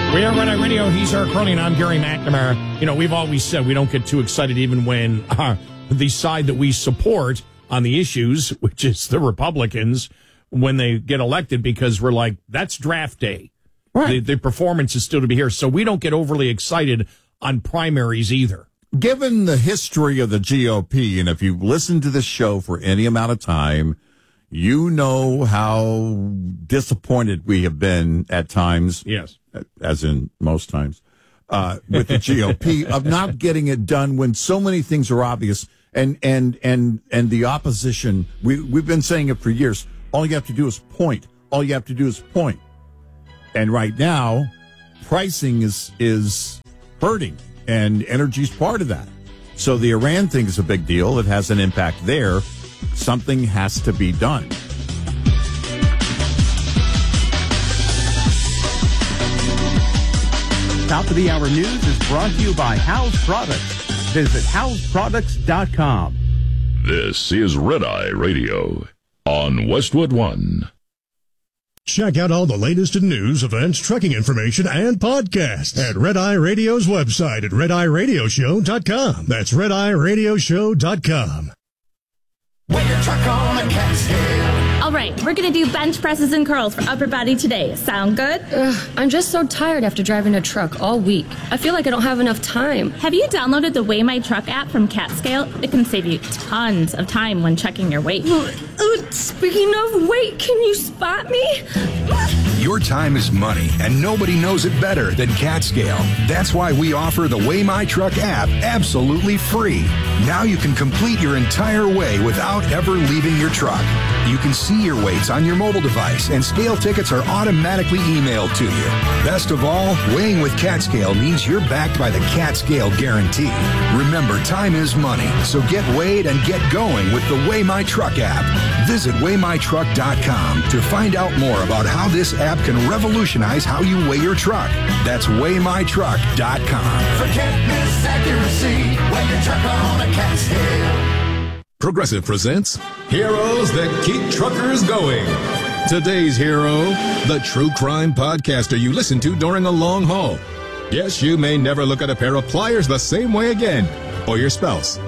We are Red Eye Radio. He's Eric Cronin. I'm Gary McNamara. You know, we've always said we don't get too excited even when the side that we support on the issues, which is the Republicans, when they get elected, because we're like, that's draft day. Right. The performance is still to be here. So we don't get overly excited on primaries either. Given the history of the GOP, and if you've listened to this show for any amount of time, you know how disappointed we have been at times. Yes. As in most times, with the GOP of not getting it done when so many things are obvious. And the opposition, we've been saying it for years. All you have to do is point. All you have to do is point. And right now, pricing is hurting, and energy's part of that. So the Iran thing is a big deal. It has an impact there. Something has to be done. Top of the hour news is brought to you by House Products. Visit houseproducts.com. This is Red Eye Radio on Westwood One. Check out all the latest in news, events, trucking information, and podcasts at Red Eye Radio's website at RedEyeRadioshow.com. That's RedEyeRadioshow.com. When your truck on a Catskill. All right, we're going to do bench presses and curls for upper body today. Sound good? I'm just so tired after driving a truck all week. I feel like I don't have enough time. Have you downloaded the Weigh My Truck app from CatScale? It can save you tons of time when checking your weight. Speaking of weight, can you spot me? Your time is money, and nobody knows it better than CatScale. That's why we offer the Weigh My Truck app absolutely free. Now you can complete your entire weigh without ever leaving your truck. You can see your weights on your mobile device, and scale tickets are automatically emailed to you. Best of all, weighing with CatScale means you're backed by the CatScale guarantee. Remember, time is money, so get weighed and get going with the Weigh My Truck app. Visit WeighMyTruck.com to find out more about how this app can revolutionize how you weigh your truck. That's WeighMyTruck.com. Forget misaccuracy when your truck on a Catskill. Progressive presents Heroes That Keep Truckers Going. Today's hero, the true crime podcaster you listen to during a long haul. Yes, you may never look at a pair of pliers the same way again, or your spouse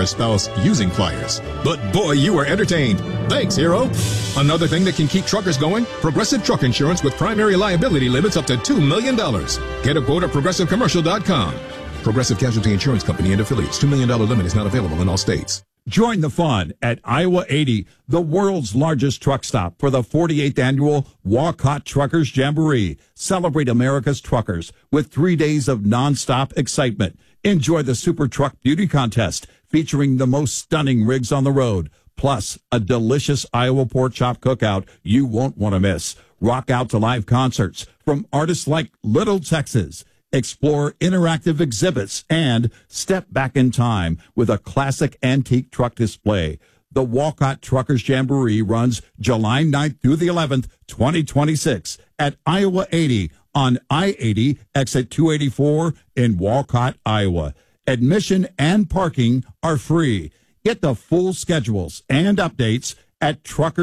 using pliers. But boy, you were entertained. Thanks, hero. Another thing that can keep truckers going, Progressive Truck Insurance with primary liability limits up to $2 million. Get a quote at ProgressiveCommercial.com. Progressive Casualty Insurance Company and affiliates. $2 million limit is not available in all states. Join the fun at Iowa 80, the world's largest truck stop, for the 48th annual Walcott Truckers Jamboree. Celebrate America's truckers with 3 days of nonstop excitement. Enjoy the Super Truck Beauty Contest featuring the most stunning rigs on the road, plus a delicious Iowa pork chop cookout you won't want to miss. Rock out to live concerts from artists like Little Texas. Explore interactive exhibits and step back in time with a classic antique truck display. The Walcott Truckers Jamboree runs July 9th through the 11th, 2026 at Iowa 80 on I-80 exit 284 in Walcott, Iowa. Admission and parking are free. Get the full schedules and updates at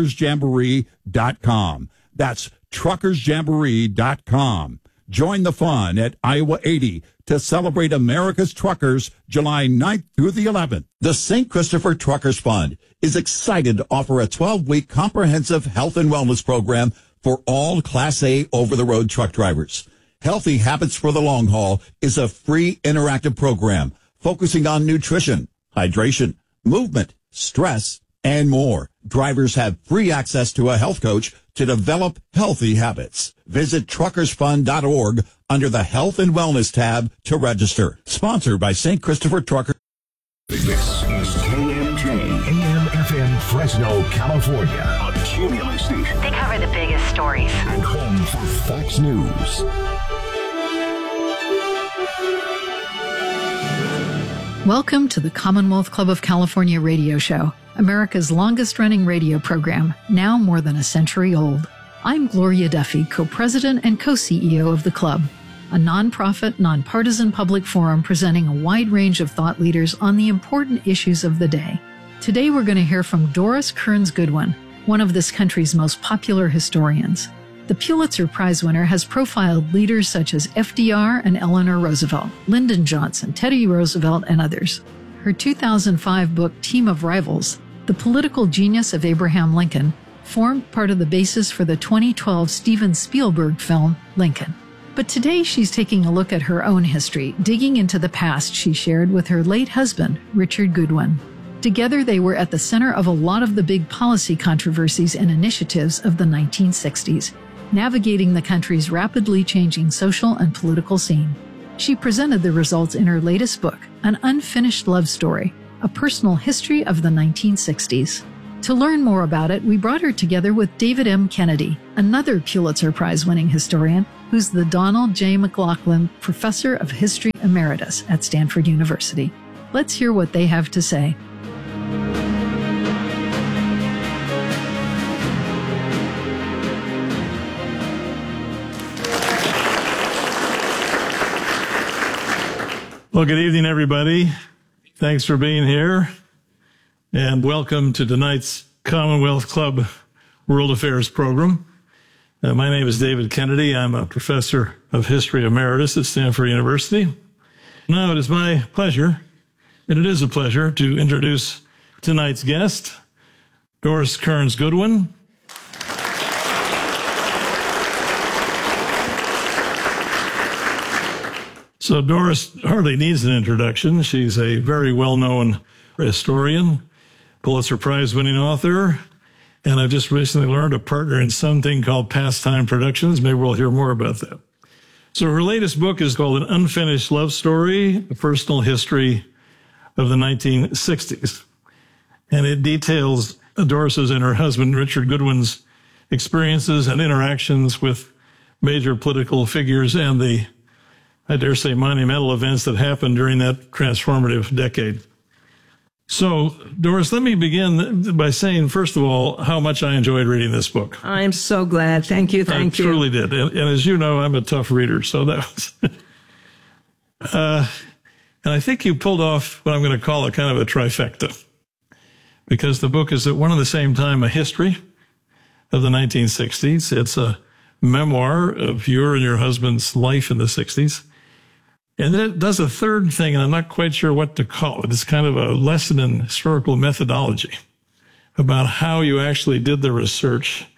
truckersjamboree.com. That's truckersjamboree.com. Join the fun at Iowa 80 to celebrate America's truckers July 9th through the 11th. The St. Christopher Truckers Fund is excited to offer a 12-week comprehensive health and wellness program for all Class A over-the-road truck drivers. Healthy Habits for the Long Haul is a free interactive program focusing on nutrition, hydration, movement, stress, and more. Drivers have free access to a health coach to develop healthy habits. Visit truckersfund.org under the Health and Wellness tab to register. Sponsored by St. Christopher Trucker. This is KMJ, AM/FM, Fresno, California, a Cumulus station. They cover the biggest stories. And home for Fox News. Welcome to the Commonwealth Club of California radio show, America's longest-running radio program, now more than a century old. I'm Gloria Duffy, co-president and co-CEO of the club, a nonprofit, nonpartisan public forum presenting a wide range of thought leaders on the important issues of the day. Today we're going to hear from Doris Kearns Goodwin, one of this country's most popular historians. The Pulitzer Prize winner has profiled leaders such as FDR and Eleanor Roosevelt, Lyndon Johnson, Teddy Roosevelt, and others. Her 2005 book, Team of Rivals, The Political Genius of Abraham Lincoln, formed part of the basis for the 2012 Steven Spielberg film, Lincoln. But today she's taking a look at her own history, digging into the past she shared with her late husband, Richard Goodwin. Together, they were at the center of a lot of the big policy controversies and initiatives of the 1960s, navigating the country's rapidly changing social and political scene. She presented the results in her latest book, An Unfinished Love Story, a personal history of the 1960s. To learn more about it, we brought her together with David M. Kennedy, another Pulitzer Prize-winning historian who's the Donald J. McLaughlin Professor of History Emeritus at Stanford University. Let's hear what they have to say. Well, good evening, everybody. Thanks for being here, and welcome to tonight's Commonwealth Club World Affairs program. My name is David Kennedy. I'm a professor of history emeritus at Stanford University. Now it is my pleasure, and it is a pleasure, to introduce tonight's guest, Doris Kearns Goodwin. So Doris hardly needs an introduction. She's a very well-known historian, Pulitzer Prize-winning author, and I've just recently learned a partner in something called Pastime Productions. Maybe we'll hear more about that. So her latest book is called An Unfinished Love Story, A Personal History of the 1960s. And it details Doris's and her husband Richard Goodwin's experiences and interactions with major political figures and the, I dare say, monumental events that happened during that transformative decade. So, Doris, let me begin by saying, first of all, how much I enjoyed reading this book. I'm so glad. Thank you. Thank you. I truly did. And as you know, I'm a tough reader, so that was... and I think you pulled off what I'm going to call a kind of a trifecta, because the book is at one and the same time a history of the 1960s. It's a memoir of your and your husband's life in the 60s. And then it does a third thing, and I'm not quite sure what to call it. It's kind of a lesson in historical methodology about how you actually did the research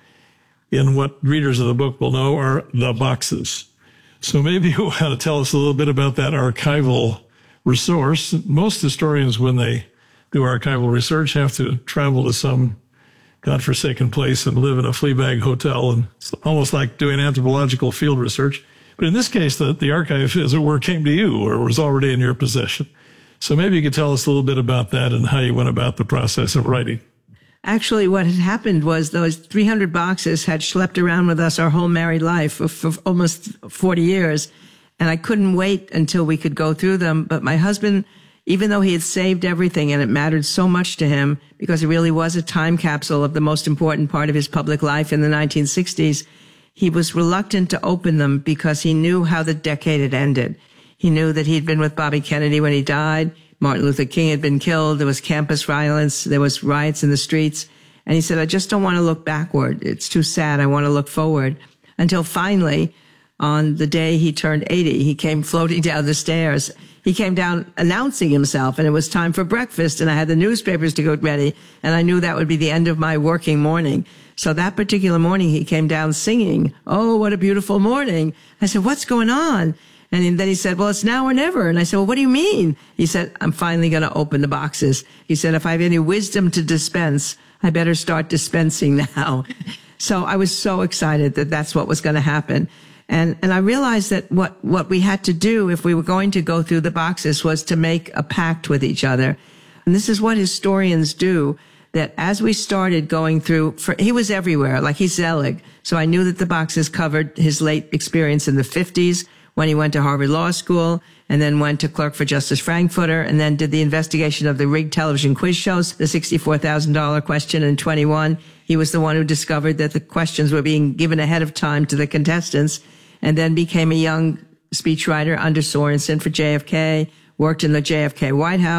in what readers of the book will know are the boxes. So maybe you want to tell us a little bit about that archival resource. Most historians, when they do archival research, have to travel to some godforsaken place and live in a flea bag hotel, and it's almost like doing anthropological field research. But in this case, the archive, as it were, came to you or was already in your possession. So maybe you could tell us a little bit about that and how you went about the process of writing. Actually, what had happened was those 300 boxes had schlepped around with us our whole married life for almost 40 years. And I couldn't wait until we could go through them. But my husband, even though he had saved everything and it mattered so much to him because it really was a time capsule of the most important part of his public life in the 1960s, he was reluctant to open them because he knew how the decade had ended. He knew that he'd been with Bobby Kennedy when he died. Martin Luther King had been killed. There was campus violence. There was riots in the streets. And he said, I just don't want to look backward. It's too sad. I want to look forward. Until finally, on the day he turned 80, he came floating down the stairs. He came down announcing himself, and it was time for breakfast, and I had the newspapers to get ready, and I knew that would be the end of my working morning. So that particular morning, he came down singing, "Oh, what a beautiful morning." I said, "What's going on?" And then he said, "Well, it's now or never." And I said, "Well, what do you mean?" He said, "I'm finally going to open the boxes." He said, "If I have any wisdom to dispense, I better start dispensing now." So I was so excited that that's what was going to happen. And I realized that what we had to do if we were going to go through the boxes was to make a pact with each other. And this is what historians do, that as we started going through, he was everywhere, like he's Zelig. So I knew that the boxes covered his late experience in the 50s when he went to Harvard Law School and then went to clerk for Justice Frankfurter and then did the investigation of the rigged television quiz shows, the $64,000 question in 21. He was the one who discovered that the questions were being given ahead of time to the contestants, and then became a young speechwriter under Sorensen for JFK, worked in the JFK White House,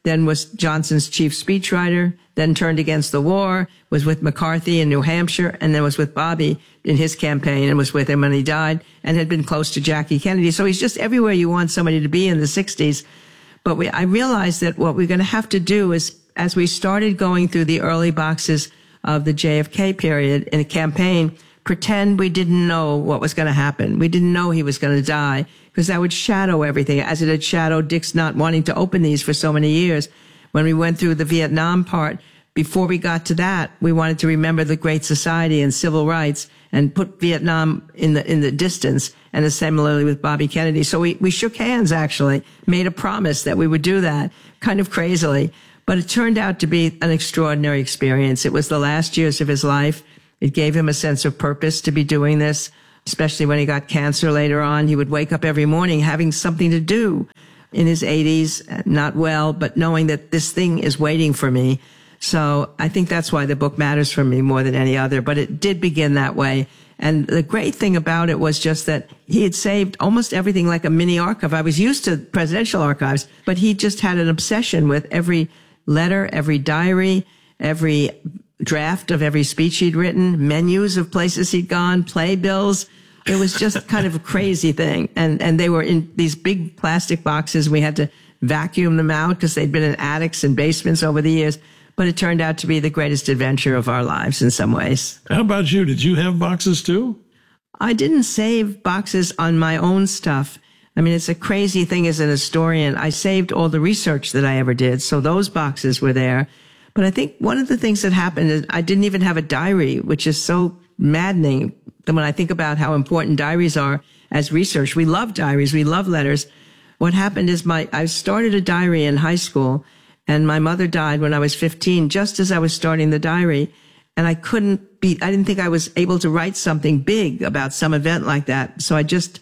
then was Johnson's chief speechwriter, then turned against the war, was with McCarthy in New Hampshire, and then was with Bobby in his campaign and was with him when he died, and had been close to Jackie Kennedy. So he's just everywhere you want somebody to be in the 60s. But I realized that what we're going to have to do is, as we started going through the early boxes of the JFK period in a campaign, pretend we didn't know what was going to happen. We didn't know he was going to die, because that would shadow everything, as it had shadowed Dick's not wanting to open these for so many years. When we went through the Vietnam part, before we got to that, we wanted to remember the Great Society and civil rights and put Vietnam in the distance, and similarly with Bobby Kennedy. So we shook hands, actually, made a promise that we would do that, kind of crazily. But it turned out to be an extraordinary experience. It was the last years of his life. It gave him a sense of purpose to be doing this, especially when he got cancer later on. He would wake up every morning having something to do in his 80s, not well, but knowing that this thing is waiting for me. So I think that's why the book matters for me more than any other. But it did begin that way. And the great thing about it was just that he had saved almost everything like a mini archive. I was used to presidential archives, but he just had an obsession with every letter, every diary, every draft of every speech he'd written, menus of places he'd gone, playbills. It was just kind of a crazy thing. And they were in these big plastic boxes. We had to vacuum them out because they'd been in attics and basements over the years. But it turned out to be the greatest adventure of our lives in some ways. How about you? Did you have boxes too? I didn't save boxes on my own stuff. I mean, it's a crazy thing as an historian. I saved all the research that I ever did, so those boxes were there. But I think one of the things that happened is I didn't even have a diary, which is so maddening. When I think about how important diaries are as research, we love diaries, we love letters. What happened is I started a diary in high school, and my mother died when I was 15, just as I was starting the diary. And I didn't think I was able to write something big about some event like that. So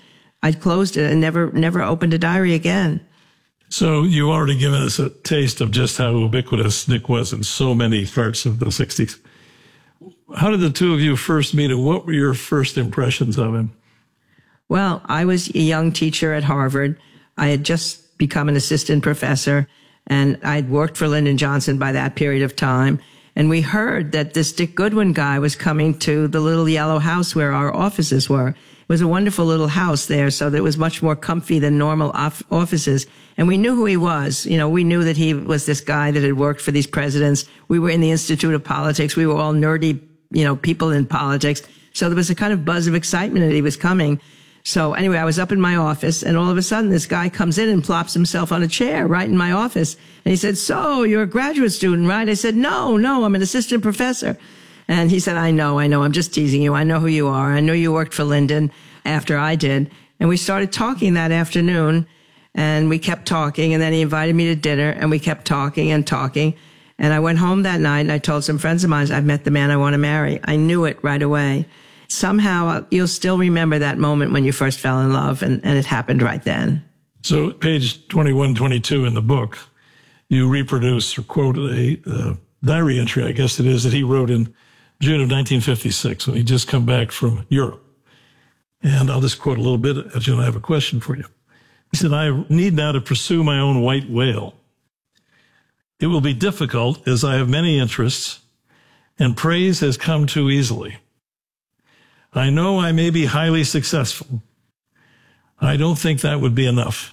I closed it and never opened a diary again. So you already given us a taste of just how ubiquitous Dick was in so many parts of the 60s. How did the two of you first meet, and what were your first impressions of him? Well, I was a young teacher at Harvard. I had just become an assistant professor, and I'd worked for Lyndon Johnson by that period of time. And we heard that this Dick Goodwin guy was coming to the little yellow house where our offices were. It was a wonderful little house there, so that it was much more comfy than normal offices. And we knew who he was. You know, we knew that he was this guy that had worked for these presidents. We were in the Institute of Politics. We were all nerdy, people in politics. So there was a kind of buzz of excitement that he was coming. So anyway, I was up in my office, and all of a sudden this guy comes in and plops himself on a chair right in my office. And he said, "So you're a graduate student, right?" I said, No, I'm an assistant professor. And he said, I know, I'm just teasing you. I know who you are. I know you worked for Lyndon after I did. And we started talking that afternoon, and we kept talking, and then he invited me to dinner, and we kept talking and talking. And I went home that night, and I told some friends of mine, I've met the man I want to marry. I knew it right away. Somehow you'll still remember that moment when you first fell in love, and it happened right then. So page 21, 22 in the book, you reproduce or quote a diary entry, I guess it is, that he wrote in June of 1956 when he'd just come back from Europe. And I'll just quote a little bit, as you know, I have a question for you. He said, "I need now to pursue my own white whale. It will be difficult as I have many interests, and praise has come too easily. I know I may be highly successful. I don't think that would be enough."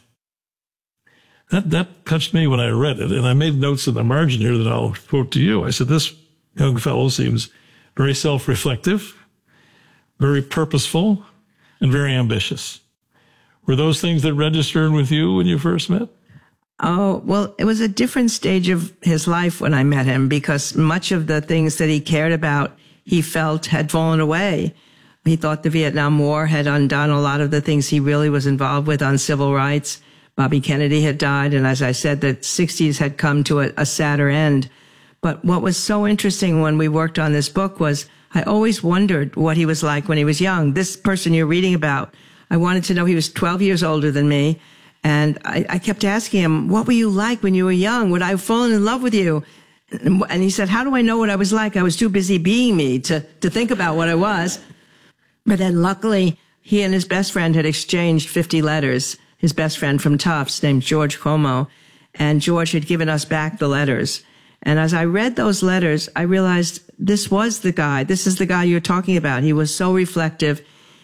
That touched me when I read it, and I made notes in the margin here that I'll quote to you. I said, this young fellow seems very self-reflective, very purposeful, and very ambitious. Were those things that registered with you when you first met? Oh, well, it was a different stage of his life when I met him, because much of the things that he cared about, he felt had fallen away. He thought the Vietnam War had undone a lot of the things he really was involved with on civil rights. Bobby Kennedy had died, and as I said, the 60s had come to a sadder end. But what was so interesting when we worked on this book was I always wondered what he was like when he was young. This person you're reading about, I wanted to know. He was 12 years older than me, and I kept asking him, what were you like when you were young? Would I have fallen in love with you? And he said, how do I know what I was like? I was too busy being me to think about what I was. But then luckily, he and his best friend had exchanged 50 letters, his best friend from Tufts named George Como. and George had given us back the letters. And as I read those letters, I realized this was the guy. This is the guy you're talking about. He was so reflective.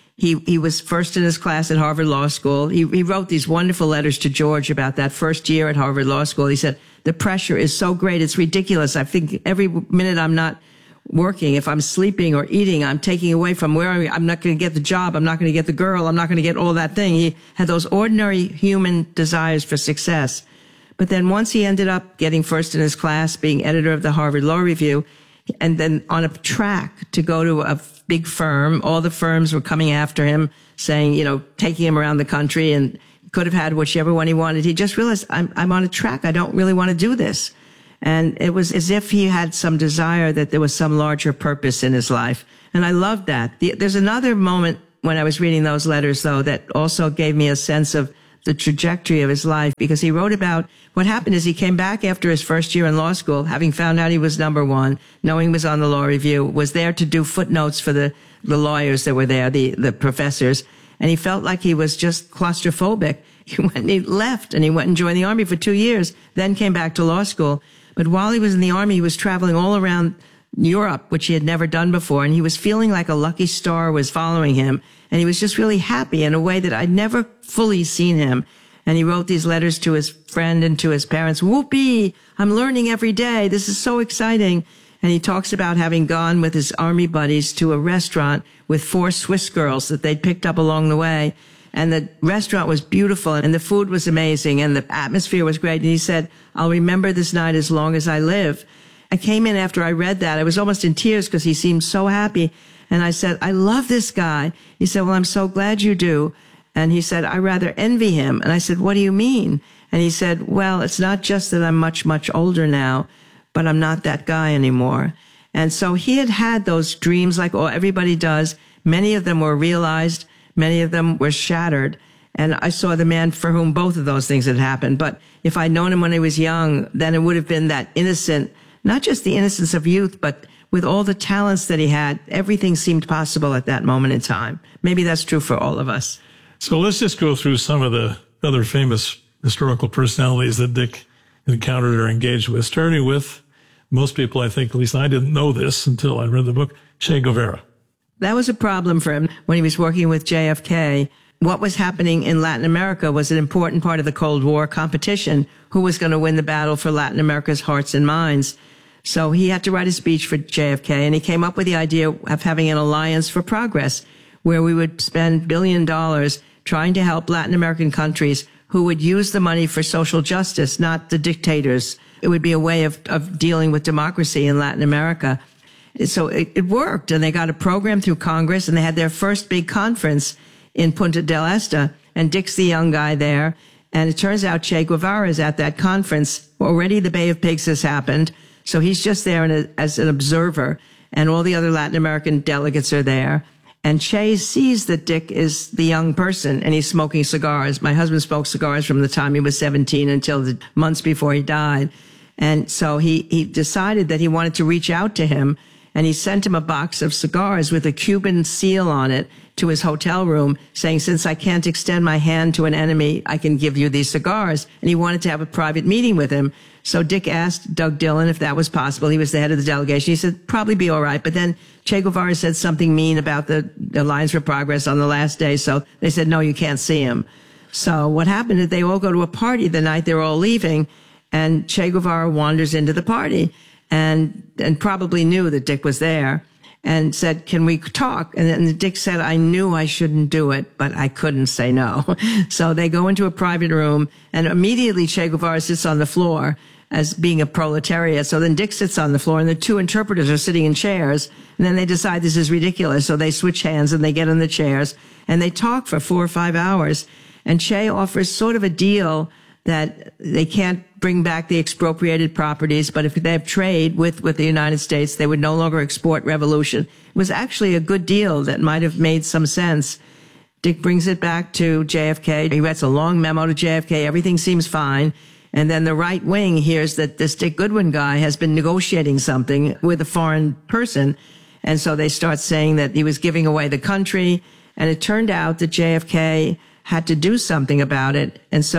He was first in his class at Harvard Law School. He wrote these wonderful letters to George about that first year at Harvard Law School. He said, the pressure is so great. It's ridiculous. I think every minute I'm not working, if I'm sleeping or eating, I'm taking away from where I'm not going to get the job. I'm not going to get the girl. I'm not going to get all that thing. He had those ordinary human desires for success. But then once he ended up getting first in his class, being editor of the Harvard Law Review, and then on a track to go to a big firm, all the firms were coming after him, saying, taking him around the country, and could have had whichever one he wanted. He just realized, I'm on a track. I don't really want to do this. And it was as if he had some desire that there was some larger purpose in his life. And I loved that. There's another moment when I was reading those letters, though, that also gave me a sense of the trajectory of his life, because he wrote about what happened is he came back after his first year in law school, having found out he was number one, knowing he was on the law review, was there to do footnotes for the lawyers that were there, the professors. And he felt like he was just claustrophobic. He left and he went and joined the Army for 2 years, then came back to law school. But while he was in the Army, he was traveling all around Europe, which he had never done before. And he was feeling like a lucky star was following him. And he was just really happy in a way that I'd never fully seen him. And he wrote these letters to his friend and to his parents. Whoopee! I'm learning every day. This is so exciting. And he talks about having gone with his Army buddies to a restaurant with 4 Swiss girls that they'd picked up along the way. And the restaurant was beautiful and the food was amazing and the atmosphere was great. And he said, I'll remember this night as long as I live. I came in after I read that. I was almost in tears because he seemed so happy. And I said, I love this guy. He said, well, I'm so glad you do. And he said, I rather envy him. And I said, what do you mean? And he said, well, it's not just that I'm much, much older now, but I'm not that guy anymore. And so he had those dreams like everybody does. Many of them were realized. Many of them were shattered. And I saw the man for whom both of those things had happened. But if I'd known him when he was young, then it would have been that innocent, not just the innocence of youth, but with all the talents that he had, everything seemed possible at that moment in time. Maybe that's true for all of us. So let's just go through some of the other famous historical personalities that Dick encountered or engaged with, starting with most people, I think, at least I didn't know this until I read the book, Che Guevara. That was a problem for him when he was working with JFK. What was happening in Latin America was an important part of the Cold War competition. Who was going to win the battle for Latin America's hearts and minds? So he had to write a speech for JFK, and he came up with the idea of having an alliance for progress, where we would spend $1 billion trying to help Latin American countries who would use the money for social justice, not the dictators. It would be a way of dealing with democracy in Latin America. So it worked, and they got a program through Congress, and they had their first big conference in Punta del Este, and Dick's the young guy there. And it turns out Che Guevara is at that conference. Already the Bay of Pigs has happened, so he's just there as an observer, and all the other Latin American delegates are there. And Che sees that Dick is the young person, and he's smoking cigars. My husband smoked cigars from the time he was 17 until the months before he died. And so he decided that he wanted to reach out to him, and he sent him a box of cigars with a Cuban seal on it to his hotel room, saying, since I can't extend my hand to an enemy, I can give you these cigars. And he wanted to have a private meeting with him. So Dick asked Doug Dillon if that was possible. He was the head of the delegation. He said, probably be all right. But then Che Guevara said something mean about the Alliance for Progress on the last day. So they said, no, you can't see him. So what happened is they all go to a party the night they're all leaving, and Che Guevara wanders into the party and probably knew that Dick was there and said, can we talk? And then Dick said, I knew I shouldn't do it, but I couldn't say no. So they go into a private room, and immediately Che Guevara sits on the floor as being a proletariat. So then Dick sits on the floor, and the 2 interpreters are sitting in chairs. And then they decide this is ridiculous. So they switch hands and they get in the chairs and they talk for 4 or 5 hours. And Che offers sort of a deal that they can't bring back the expropriated properties, but if they have trade with the United States, they would no longer export revolution. It was actually a good deal that might have made some sense. Dick brings it back to JFK. He writes a long memo to JFK. Everything seems fine. And then the right wing hears that this Dick Goodwin guy has been negotiating something with a foreign person. And so they start saying that he was giving away the country. And it turned out that JFK had to do something about it. And so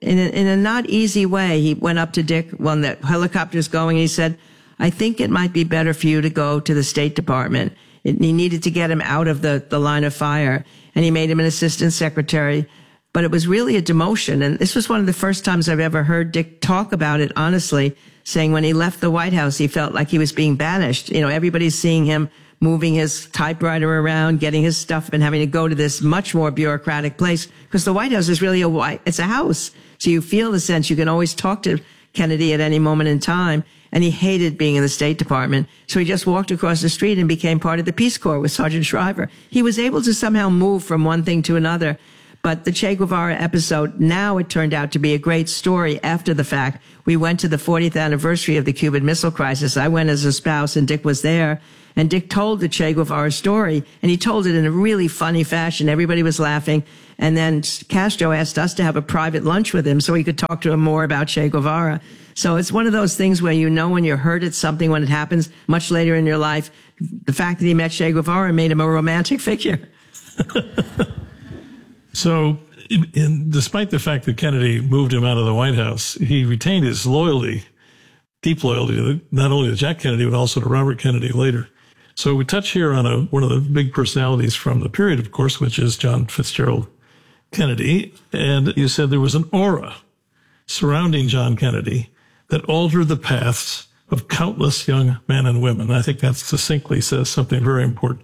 in a not easy way, he went up to Dick when the helicopter's going. He said, I think it might be better for you to go to the State Department. He needed to get him out of the line of fire, and he made him an assistant secretary. But it was really a demotion. And this was one of the first times I've ever heard Dick talk about it, honestly, saying when he left the White House, he felt like he was being banished. You know, everybody's seeing him moving his typewriter around, getting his stuff, and having to go to this much more bureaucratic place, because the White House is really it's a house. So you feel the sense you can always talk to Kennedy at any moment in time. And he hated being in the State Department. So he just walked across the street and became part of the Peace Corps with Sergeant Shriver. He was able to somehow move from one thing to another. But the Che Guevara episode, now it turned out to be a great story after the fact. We went to the 40th anniversary of the Cuban Missile Crisis. I went as a spouse and Dick was there. And Dick told the Che Guevara story, and he told it in a really funny fashion. Everybody was laughing. And then Castro asked us to have a private lunch with him so he could talk to him more about Che Guevara. So it's one of those things where you know when you're hurt at something when it happens much later in your life. The fact that he met Che Guevara made him a romantic figure. So, despite the fact that Kennedy moved him out of the White House, he retained his loyalty, deep loyalty, to not only to Jack Kennedy, but also to Robert Kennedy later. So we touch here on one of the big personalities from the period, of course, which is John Fitzgerald Kennedy. And you said there was an aura surrounding John Kennedy that altered the paths of countless young men and women. I think that succinctly says something very important.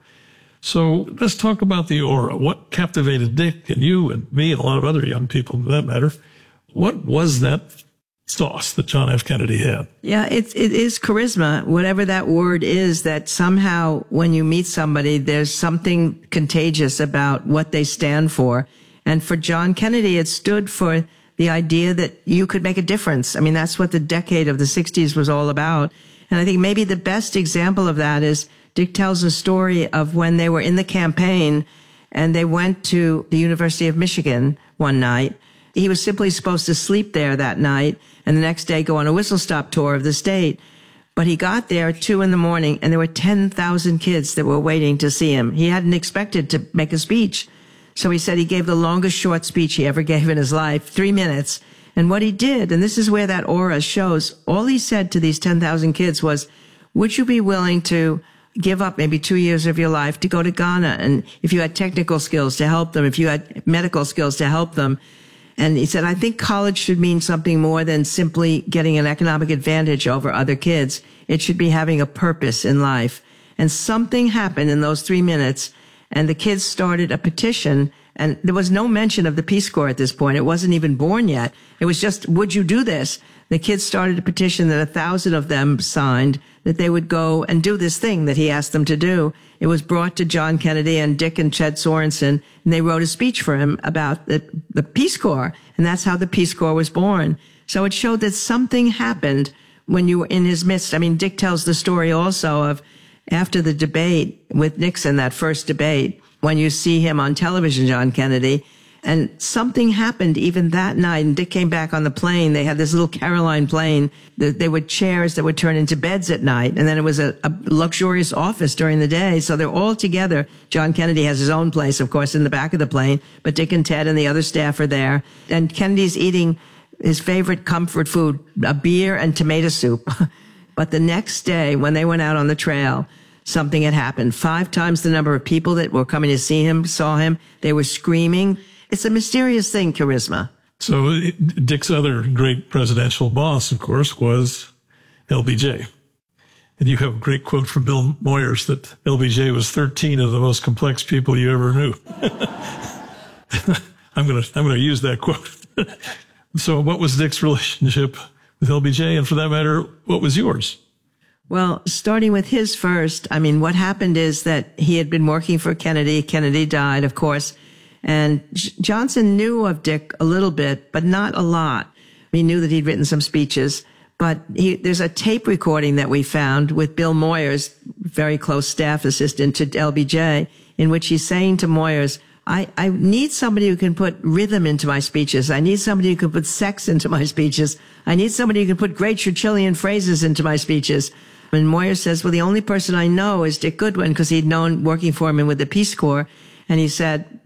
So let's talk about the aura. What captivated Dick and you and me and a lot of other young people, for that matter? What was that sauce that John F. Kennedy had? Yeah, it is charisma, whatever that word is, that somehow when you meet somebody, there's something contagious about what they stand for. And for John Kennedy, it stood for the idea that you could make a difference. I mean, that's what the decade of the 60s was all about. And I think maybe the best example of that is Dick tells a story of when they were in the campaign and they went to the University of Michigan one night. He was simply supposed to sleep there that night and the next day go on a whistle-stop tour of the state. But he got there at 2 a.m. and there were 10,000 kids that were waiting to see him. He hadn't expected to make a speech. So he said he gave the longest short speech he ever gave in his life, 3 minutes. And what he did, and this is where that aura shows, all he said to these 10,000 kids was, would you be willing to give up maybe 2 years of your life to go to Ghana? And if you had technical skills to help them, if you had medical skills to help them. And he said, I think college should mean something more than simply getting an economic advantage over other kids. It should be having a purpose in life. And something happened in those 3 minutes, and the kids started a petition, and there was no mention of the Peace Corps at this point. It wasn't even born yet. It was just, would you do this? The kids started a petition that 1,000 of them signed that they would go and do this thing that he asked them to do. It was brought to John Kennedy and Dick and Ched Sorensen, and they wrote a speech for him about the Peace Corps, and that's how the Peace Corps was born. So it showed that something happened when you were in his midst. I mean, Dick tells the story also of after the debate with Nixon, that first debate, when you see him on television, John Kennedy, and something happened even that night. And Dick came back on the plane. They had this little Caroline plane. There were chairs that would turn into beds at night. And then it was a luxurious office during the day. So they're all together. John Kennedy has his own place, of course, in the back of the plane. But Dick and Ted and the other staff are there. And Kennedy's eating his favorite comfort food, a beer and tomato soup. But the next day, when they went out on the trail, something had happened. 5 times the number of people that were coming to see him saw him. They were screaming. It's a mysterious thing, charisma. So Dick's other great presidential boss, of course, was LBJ. And you have a great quote from Bill Moyers that LBJ was 13 of the most complex people you ever knew. I'm going to use that quote. So what was Dick's relationship with LBJ? And for that matter, what was yours? Well, starting with his first, I mean, what happened is that he had been working for Kennedy. Kennedy died, of course. And Johnson knew of Dick a little bit, but not a lot. He knew that he'd written some speeches. But there's a tape recording that we found with Bill Moyers, very close staff assistant to LBJ, in which he's saying to Moyers, I need somebody who can put rhythm into my speeches. I need somebody who can put sex into my speeches. I need somebody who can put great Churchillian phrases into my speeches. And Moyers says, well, the only person I know is Dick Goodwin, because he'd known working for him and with the Peace Corps. And he said,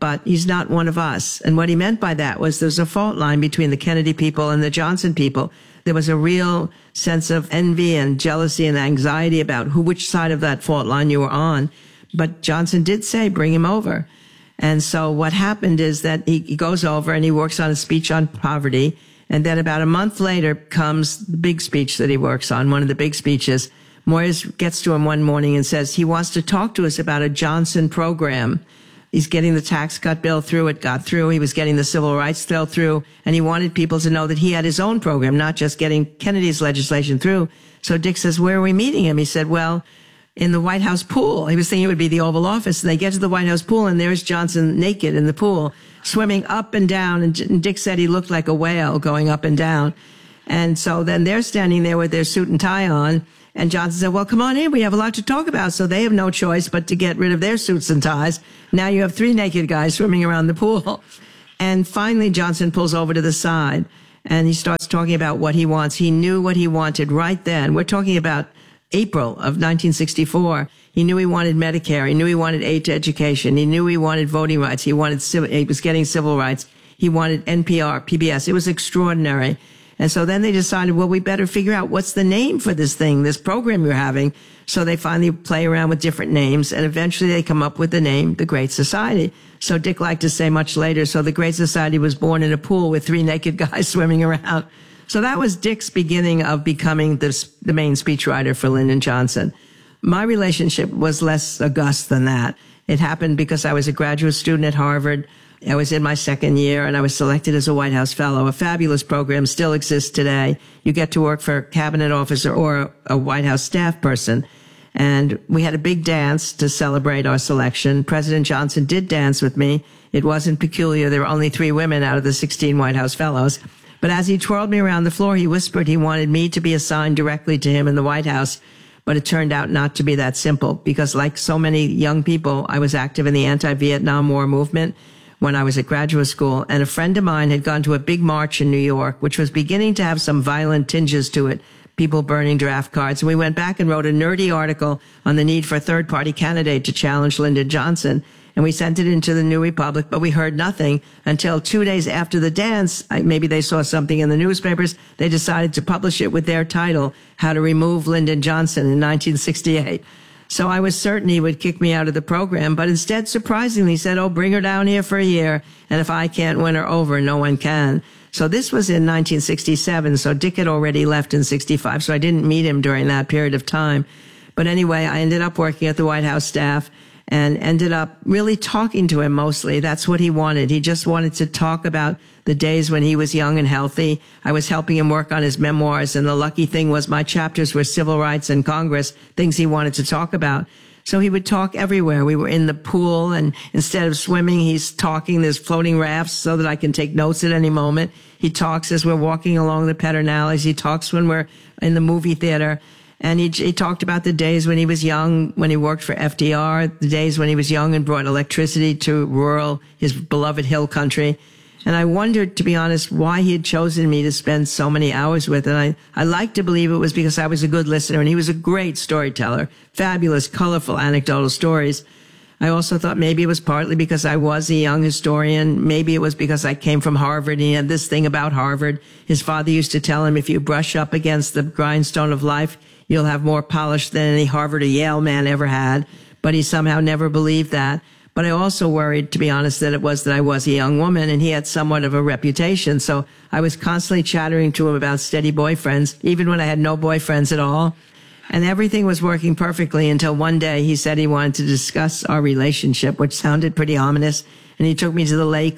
but he's not one of us. And what he meant by that was there's a fault line between the Kennedy people and the Johnson people. There was a real sense of envy and jealousy and anxiety about which side of that fault line you were on. But Johnson did say, bring him over. And so what happened is that he goes over and he works on a speech on poverty. And then about a month later comes the big speech that he works on, one of the big speeches. Moyers gets to him one morning and says he wants to talk to us about a Johnson program. He's getting the tax cut bill through. It got through. He was getting the civil rights bill through. And he wanted people to know that he had his own program, not just getting Kennedy's legislation through. So Dick says, where are we meeting him? He said, well, in the White House pool. He was thinking it would be the Oval Office. And they get to the White House pool, and there's Johnson naked in the pool, swimming up and down. And Dick said he looked like a whale going up and down. And so then they're standing there with their suit and tie on. And Johnson said, well, come on in. We have a lot to talk about. So they have no choice but to get rid of their suits and ties. Now you have 3 naked guys swimming around the pool. And finally, Johnson pulls over to the side and he starts talking about what he wants. He knew what he wanted right then. We're talking about April of 1964. He knew he wanted Medicare. He knew he wanted aid to education. He knew he wanted voting rights. He was getting civil rights. He wanted NPR, PBS. It was extraordinary. And so then they decided, well, we better figure out what's the name for this thing, this program you're having. So they finally play around with different names, and eventually they come up with the name, The Great Society. So Dick liked to say much later, so The Great Society was born in a pool with 3 naked guys swimming around. So that was Dick's beginning of becoming the main speechwriter for Lyndon Johnson. My relationship was less august than that. It happened because I was a graduate student at Harvard. I was in my 2nd year and I was selected as a White House Fellow. A fabulous program, still exists today. You get to work for a cabinet officer or a White House staff person. And we had a big dance to celebrate our selection. President Johnson did dance with me. It wasn't peculiar. There were only 3 women out of the 16 White House Fellows. But as he twirled me around the floor, he whispered he wanted me to be assigned directly to him in the White House. But it turned out not to be that simple because like so many young people, I was active in the anti-Vietnam War movement when I was at graduate school, and a friend of mine had gone to a big march in New York, which was beginning to have some violent tinges to it, people burning draft cards. And we went back and wrote a nerdy article on the need for a third-party candidate to challenge Lyndon Johnson. And we sent it into the New Republic, but we heard nothing until 2 days after the dance. Maybe they saw something in the newspapers. They decided to publish it with their title, How to Remove Lyndon Johnson in 1968. So I was certain he would kick me out of the program, but instead, surprisingly, said, oh, bring her down here for a year, and if I can't win her over, no one can. So this was in 1967, so Dick had already left in 65, so I didn't meet him during that period of time. But anyway, I ended up working at the White House staff and ended up really talking to him mostly. That's what he wanted. He just wanted to talk about the days when he was young and healthy. I was helping him work on his memoirs, and the lucky thing was my chapters were civil rights and Congress, things he wanted to talk about. So he would talk everywhere. We were in the pool, and instead of swimming, he's talking. There's floating rafts so that I can take notes at any moment. He talks as we're walking along the Pedernales. He talks when we're in the movie theater. And he talked about the days when he was young, when he worked for FDR, the days when he was young and brought electricity to his beloved hill country. And I wondered, to be honest, why he had chosen me to spend so many hours with. And I like to believe it was because I was a good listener, and he was a great storyteller, fabulous, colorful, anecdotal stories. I also thought maybe it was partly because I was a young historian. Maybe it was because I came from Harvard and he had this thing about Harvard. His father used to tell him, if you brush up against the grindstone of life, you'll have more polish than any Harvard or Yale man ever had. But he somehow never believed that. But I also worried, to be honest, that I was a young woman and he had somewhat of a reputation. So I was constantly chattering to him about steady boyfriends, even when I had no boyfriends at all. And everything was working perfectly until one day he said he wanted to discuss our relationship, which sounded pretty ominous. And he took me to the Lake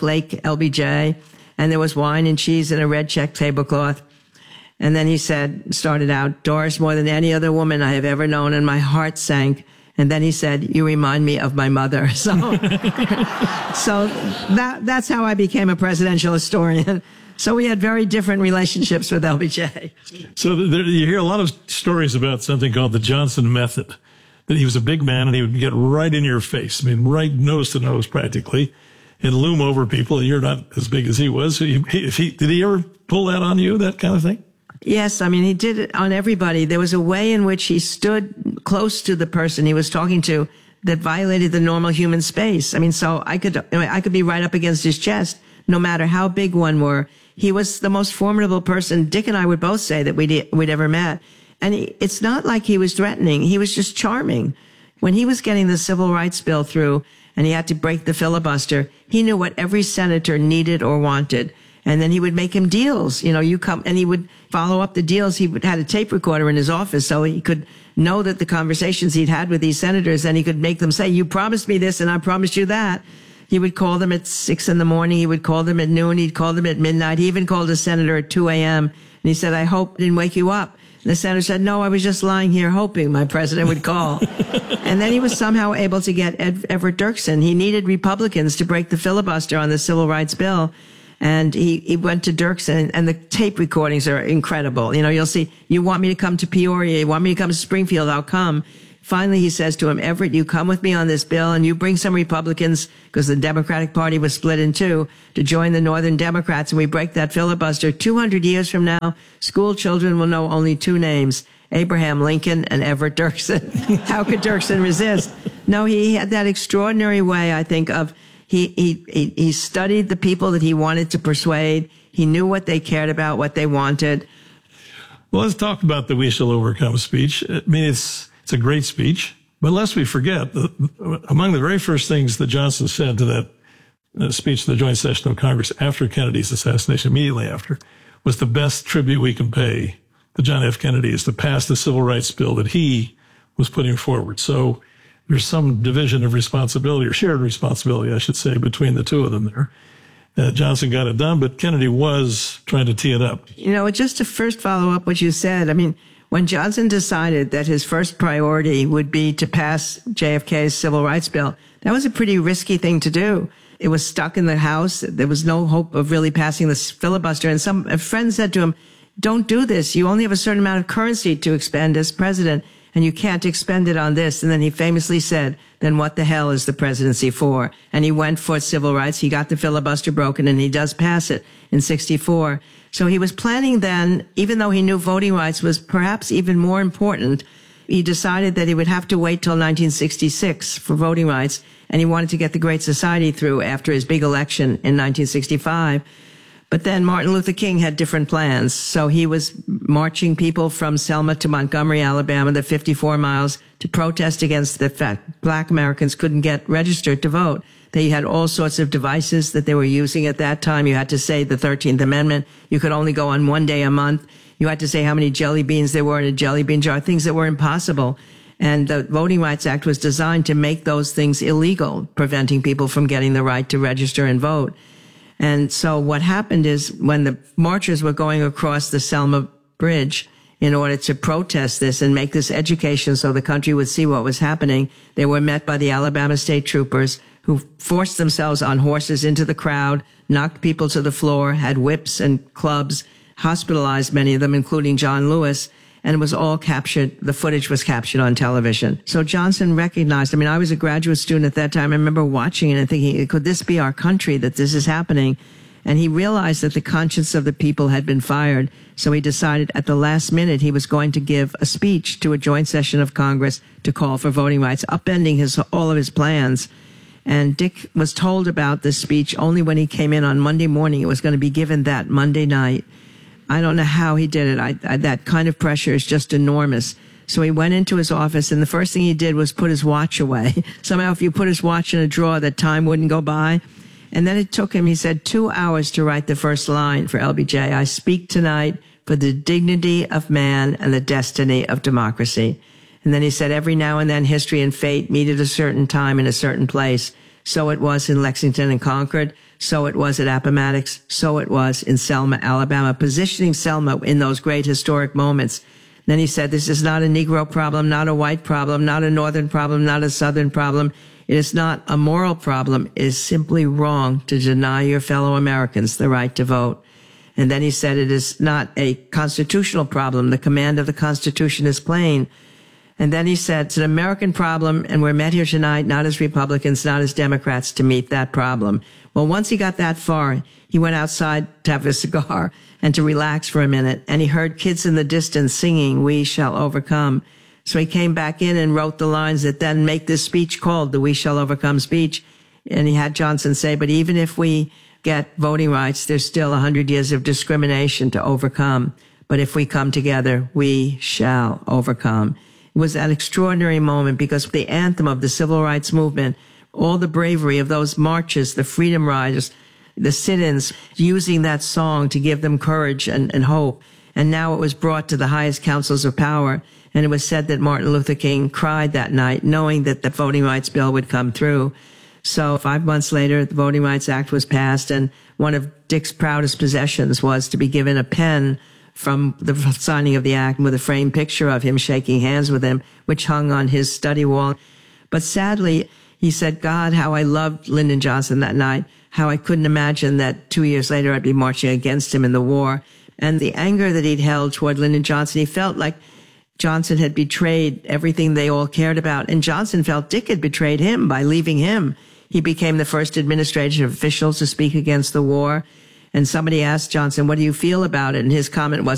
LBJ, and there was wine and cheese and a red check tablecloth. And then he started out, Doris, more than any other woman I have ever known, and my heart sank. And then he said, you remind me of my mother. So that's how I became a presidential historian. So we had very different relationships with LBJ. So you hear a lot of stories about something called the Johnson method, that he was a big man and he would get right in your face. I mean, right nose to nose practically, and loom over people. And you're not as big as he was. So did he ever pull that on you, that kind of thing? Yes, I mean, he did it on everybody. There was a way in which he stood close to the person he was talking to that violated the normal human space. I mean, so I could be right up against his chest, no matter how big one were. He was the most formidable person, Dick and I would both say, that we'd ever met. And it's not like he was threatening. He was just charming. When he was getting the civil rights bill through and he had to break the filibuster, he knew what every senator needed or wanted. And then he would make him deals. You come, and he would follow up the deals. He had a tape recorder in his office so he could know that the conversations he'd had with these senators, and he could make them say, you promised me this and I promised you that. He would call them at 6 a.m. He would call them at noon. He'd call them at midnight. He even called a senator at 2 a.m. And he said, I hope I didn't wake you up. And the senator said, no, I was just lying here hoping my president would call. And then he was somehow able to get Everett Dirksen. He needed Republicans to break the filibuster on the civil rights bill. And he went to Dirksen, and the tape recordings are incredible. You'll see, you want me to come to Peoria, you want me to come to Springfield, I'll come. Finally, he says to him, Everett, you come with me on this bill and you bring some Republicans, because the Democratic Party was split in two, to join the Northern Democrats, and we break that filibuster. 200 years from now, school children will know only two names, Abraham Lincoln and Everett Dirksen. How could Dirksen resist? No, he had that extraordinary way, I think, of he studied the people that he wanted to persuade. He knew what they cared about, what they wanted. Well, let's talk about the We Shall Overcome speech. I mean, it's a great speech, but lest we forget, among the very first things that Johnson said to that speech to the joint session of Congress after Kennedy's assassination, immediately after, was the best tribute we can pay to John F. Kennedy is to pass the civil rights bill that he was putting forward. So there's some division of responsibility, or shared responsibility, I should say, between the two of them there. Johnson got it done, but Kennedy was trying to tee it up. Just to first follow up what you said, I mean, when Johnson decided that his first priority would be to pass JFK's civil rights bill, that was a pretty risky thing to do. It was stuck in the House. There was no hope of really passing this filibuster. And a friend said to him, don't do this. You only have a certain amount of currency to expend as president, and you can't expend it on this. And then he famously said, then what the hell is the presidency for? And he went for civil rights. He got the filibuster broken, and he does pass it in 1964. So he was planning then, even though he knew voting rights was perhaps even more important, he decided that he would have to wait till 1966 for voting rights, and he wanted to get the Great Society through after his big election in 1965. But then Martin Luther King had different plans. So he was marching people from Selma to Montgomery, Alabama, the 54 miles, to protest against the fact Black Americans couldn't get registered to vote. They had all sorts of devices that they were using at that time. You had to say the 13th Amendment. You could only go on one day a month. You had to say how many jelly beans there were in a jelly bean jar, things that were impossible. And the Voting Rights Act was designed to make those things illegal, preventing people from getting the right to register and vote. And so what happened is when the marchers were going across the Selma Bridge in order to protest this and make this education so the country would see what was happening, they were met by the Alabama State Troopers, who forced themselves on horses into the crowd, knocked people to the floor, had whips and clubs, hospitalized many of them, including John Lewis, and it was all captured. The footage was captured on television. So Johnson recognized, I was a graduate student at that time. I remember watching it and thinking, could this be our country that this is happening? And he realized that the conscience of the people had been fired. So he decided at the last minute he was going to give a speech to a joint session of Congress to call for voting rights, upending all of his plans. And Dick was told about this speech only when he came in on Monday morning. It was going to be given that Monday night. I don't know how he did it. That kind of pressure is just enormous. So he went into his office, and the first thing he did was put his watch away. Somehow, if you put his watch in a drawer, that time wouldn't go by. And then it took him, he said, 2 hours to write the first line for LBJ. I speak tonight for the dignity of man and the destiny of democracy. And then he said, every now and then history and fate meet at a certain time in a certain place. So it was in Lexington and Concord. So it was at Appomattox. So it was in Selma, Alabama, positioning Selma in those great historic moments. Then he said, this is not a Negro problem, not a white problem, not a Northern problem, not a Southern problem. It is not a moral problem. It is simply wrong to deny your fellow Americans the right to vote. And then he said, it is not a constitutional problem. The command of the Constitution is plain. And then he said, it's an American problem, and we're met here tonight, not as Republicans, not as Democrats, to meet that problem. Well, once he got that far, he went outside to have a cigar and to relax for a minute, and he heard kids in the distance singing, We Shall Overcome. So he came back in and wrote the lines that then make this speech called the We Shall Overcome speech. And he had Johnson say, but even if we get voting rights, there's still 100 years of discrimination to overcome. But if we come together, we shall overcome. It was an extraordinary moment because the anthem of the civil rights movement, all the bravery of those marches, the freedom riders, the sit-ins, using that song to give them courage and hope. And now it was brought to the highest councils of power. And it was said that Martin Luther King cried that night, knowing that the voting rights bill would come through. So 5 months later, the Voting Rights Act was passed, and one of Dick's proudest possessions was to be given a pen from the signing of the act with a framed picture of him shaking hands with him, which hung on his study wall. But sadly, he said, God, how I loved Lyndon Johnson that night, how I couldn't imagine that 2 years later I'd be marching against him in the war. And the anger that he'd held toward Lyndon Johnson, he felt like Johnson had betrayed everything they all cared about. And Johnson felt Dick had betrayed him by leaving him. He became the first administrative official to speak against the war. And somebody asked Johnson, what do you feel about it? And his comment was,